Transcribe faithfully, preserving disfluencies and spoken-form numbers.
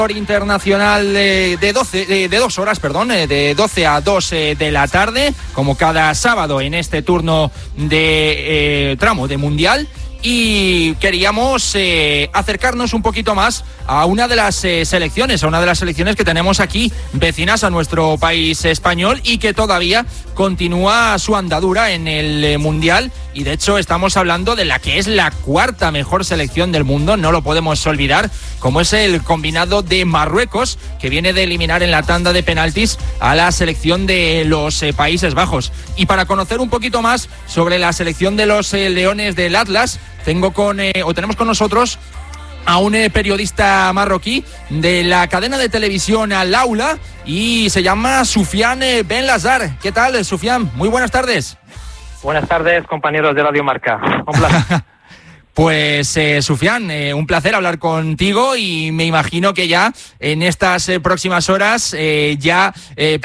internacional de, de, doce, de, de dos horas, perdón, de doce a dos de la tarde, como cada sábado en este turno de eh, tramo de Mundial. Y queríamos eh, acercarnos un poquito más a una de las eh, selecciones, a una de las selecciones que tenemos aquí, vecinas a nuestro país español y que todavía continúa su andadura en el eh, Mundial. Y de hecho estamos hablando de la que es la cuarta mejor selección del mundo, no lo podemos olvidar, como es el combinado de Marruecos, que viene de eliminar en la tanda de penaltis a la selección de los eh, Países Bajos. Y para conocer un poquito más sobre la selección de los eh, Leones del Atlas, tengo con eh, o tenemos con nosotros a un eh, periodista marroquí de la cadena de televisión Al Aula y se llama Soufiane eh, Ben Lazar. ¿Qué tal, Soufiane? Muy buenas tardes. Buenas tardes, compañeros de Radio Marca. Un placer. Pues, eh, Soufiane, eh, un placer hablar contigo y me imagino que ya en estas eh, próximas horas eh, ya... Eh,